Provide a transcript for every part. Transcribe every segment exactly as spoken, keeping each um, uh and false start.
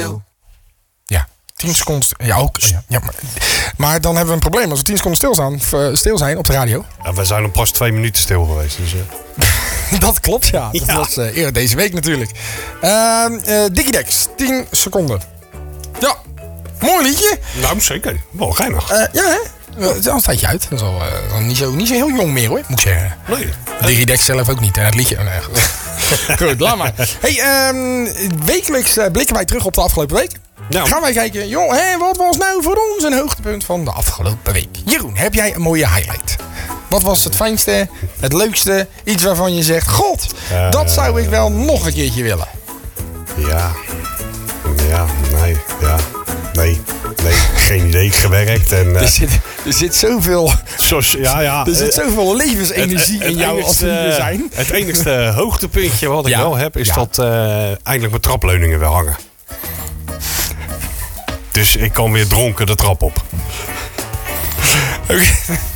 stil. Ja, tien seconden. Ja, ook. Ja, ja, maar, maar dan hebben we een probleem als we tien seconden stil, staan, stil zijn op de radio. Ja, we zijn al pas twee minuten stil geweest. Dus, uh. Dat klopt, ja. Dat ja. was uh, eerder deze week natuurlijk. Uh, uh, Digidex, tien seconden. Ja, mooi liedje. Nou, zeker. Wel geinig. Uh, ja, hè? Uh, het is al een tijdje uit. Dat is al uh, niet, zo, niet zo heel jong meer, hoor, moet ik zeggen. Nee. Digidex zelf ook niet, en het liedje. Nee, goed, laat maar. Hey, um, wekelijks uh, blikken wij terug op de afgelopen week. Nou. Gaan wij kijken, joh, hè, wat was nou voor ons een hoogtepunt van de afgelopen week? Jeroen, heb jij een mooie highlight? Wat was het fijnste, het leukste, iets waarvan je zegt, god, uh, dat zou ik wel nog een keertje willen? Ja, ja, nee, ja, nee, nee, geen idee, gewerkt en... Uh, er, zit, er zit zoveel, Sos, ja, ja, er zit zoveel levensenergie het, het, in jou enigste, als we hier zijn. Het enigste hoogtepuntje wat ik ja, wel heb, is ja. dat uh, eindelijk mijn trapleuningen weer hangen. Dus ik kan weer dronken de trap op. Oké. Okay.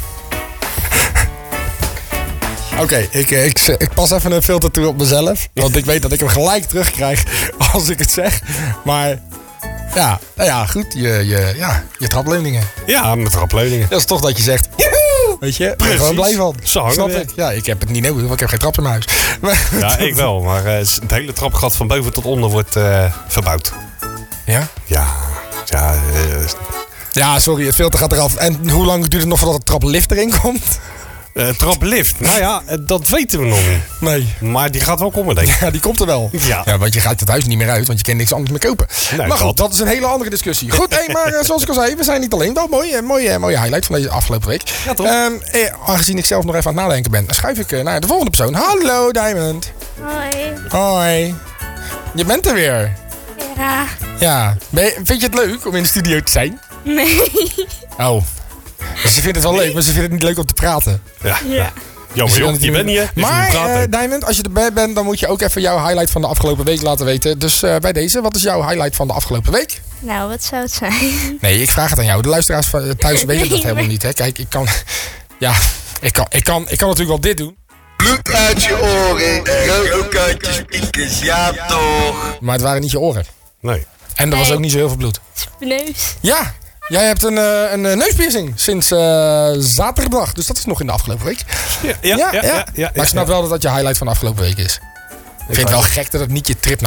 Oké, okay, ik, ik, ik pas even een filter toe op mezelf. Want ik weet dat ik hem gelijk terugkrijg als ik het zeg. Maar ja, nou ja, goed. Je, je, ja, je trapleuningen. Ja, mijn trapleuningen. Dat is toch dat je zegt... Joehoe! Weet je, ik ben gewoon blij van. Zo snap ik. Ja, ik heb het niet nodig, want ik heb geen trap in mijn huis. Maar, ja, ik wel. Maar uh, het hele trapgat van boven tot onder wordt uh, verbouwd. Ja? Ja. Ja, uh, ja, sorry, het filter gaat eraf. En hoe lang duurt het nog voordat de traplift erin komt? Uh, traplift? Nou ja, dat weten we nog niet. Nee. Maar die gaat wel komen, denk ik. Ja, die komt er wel. Ja. Ja, want je gaat het huis niet meer uit, want je kan niks anders meer kopen. Nee, maar goed, dat. dat is een hele andere discussie. Goed, hey, maar uh, zoals ik al zei, we zijn niet alleen. Wel mooi, uh, mooie, mooie highlight van deze afgelopen week. Ja, toch? Um, eh, aangezien ik zelf nog even aan het nadenken ben, schuif ik uh, naar de volgende persoon. Hallo, Diamond. Hoi. Hoi. Je bent er weer. Ja. Ja. Ben je, vind je het leuk om in de studio te zijn? Nee. Oh. Dus ze vinden het wel leuk, maar ze vinden het niet leuk om te praten. Ja. Ja. Jammer joh, je bent hier. Maar uh, Diamond, als je erbij bent, dan moet je ook even jouw highlight van de afgelopen week laten weten. Dus uh, bij deze, wat is jouw highlight van de afgelopen week? Nou, wat zou het zijn? Nee, ik vraag het aan jou. De luisteraars thuis weten nee, dat helemaal niet. Hè? Kijk, ik kan, ja, ik kan, ik kan, ik kan natuurlijk wel dit doen. Bloed uit je oren, rood uit je spiekers, ja toch. Maar het waren niet je oren. Nee. En er nee. was ook niet zo heel veel bloed. Neus. Ja. Jij hebt een, uh, een neuspiercing sinds uh, zaterdag. Dus dat is nog in de afgelopen week. Ja, ja, ja. ja, ja, ja, ja maar ik snap ja. wel dat dat je highlight van de afgelopen week is. Ik vind het wel gek dat het niet je trip naar